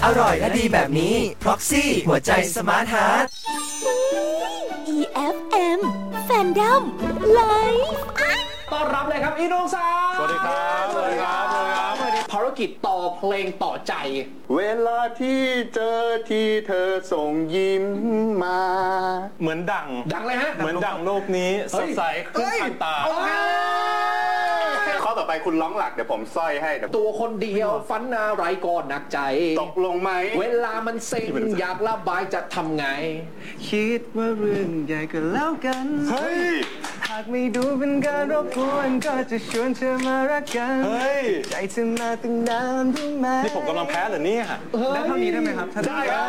อร่อยและดีแบบนี้ Proxy หัวใจสมาร์ทฮาร์ท EFM Fandom Live ต้อนรับเลยครับอีน้องสาวสวัสดีครับสวัสดีครับสวัสดีครับภารกิจต่อเพลงต่อใจเวลาที่เจอที่เธอส่งยิ้มมาเหมือนดังเลยฮะเหมือนดังโลกนี้สดใสขึ้นทันตาข้อต่อไปคุณร้องหลักเดี๋ยวผมสร้อยให้ตัวคนเดียวฝันอะไรก็หนักใจตกลงไหมเวลามันเซ็งอยากระบายจะทำไงคิดว่าเรื่องใหญ่ก็แล้วกันเฮ้ยหากไม่ดูเป็นการรบกวนก็จะชวนเธอมารักกันเฮ้ยใจเธอมาตั้งนานรู้ไหมนี่ผมกำลังแพ้เหรอเนี่ยได้เท่านี้ได้ไหมครับได้ครับ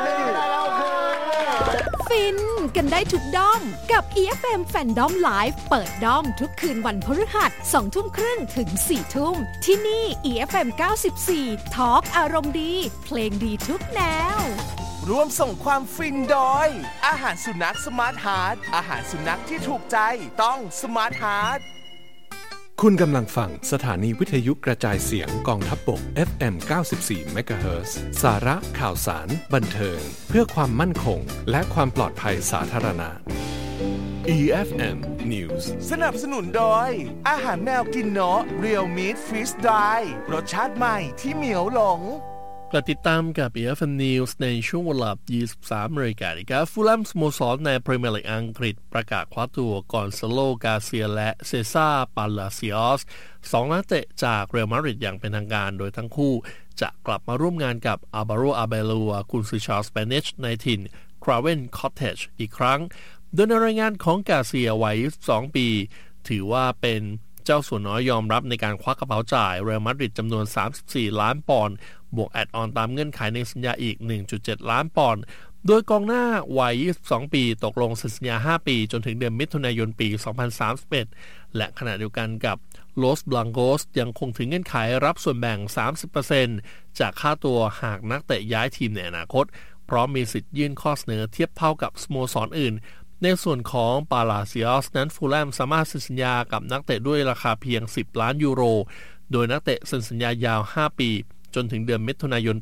ฟินกันได้ทุกด้อมกับ EFM Fandom Live เปิดด้อมทุกคืนวันพฤหัส 20:30 ถึง 4:00 นที่นี่ EFM 94 Talk อารมณ์ดีเพลงดีทุกแนวร่วมส่งความฟินโดยอาหารสุนัขสมาร์ทฮาร์ทอาหารสุนัขที่ถูกใจต้องสมาร์ทฮาร์ทคุณกำลังฟังสถานีวิทยุกระจายเสียงกองทัพบก FM 94 MHz สาระข่าวสารบันเทิงเพื่อความมั่นคงและความปลอดภัยสาธารณะ EFM News สนับสนุนโดยอาหารแมวกินเนาะ Real Meat Freeze Dry รสชาติใหม่ที่เหมียวหลงกติดตามกับ EFM News ในช่วงเวลา 23 นาฬิกาครับฟูลแลมสโมสรในพรีเมียร์ลีกอังกฤษประกาศคว้าตัวกอนซาโล กาเซียและเซซ่า ปาลาซิออส2นักเตะจากเรอัลมาดริดอย่างเป็นทางการโดยทั้งคู่จะกลับมาร่วมงานกับอาบาโร อาเบลัวกุนซือชาวสเปนิชในถิ่นคราเวนคอตเทจอีกครั้งโดยในรายงานของกาเซียวัย22 ปีถือว่าเป็นเจ้าสัวน้อยยอมรับในการควักกระเป๋าจ่ายเรอัลมาดริดจำนวน34ล้านปอนด์บวกแอดออนตามเงื่อนไขในสัญญาอีก 1.7 ล้านปอนด์โดยกองหน้าวัย22 ปีตกลงสัญญา5 ปีจนถึงเดือนมิถุนายนปี 2031 และขณะเดียวกันกับโลสบลังโกสยังคงถึงเงื่อนไขรับส่วนแบ่ง 30% จากค่าตัวหากนักเตะย้ายทีมในอนาคตพร้อมมีสิทธิ์ยื่นข้อเสนอเทียบเท่ากับสโมสรอื่นในส่วนของปาลาซิออสนั้นฟูลแลมสามารถเซ็นสัญญากับนักเตะด้วยราคาเพียง10 ล้านยูโรโดยนักเตะเซ็นสัญญายาว5 ปีจนถึงเดือนมิถุนายน